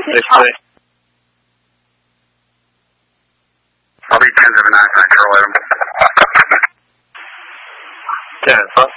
Basically. I'll be 1079, control item. 10, huh?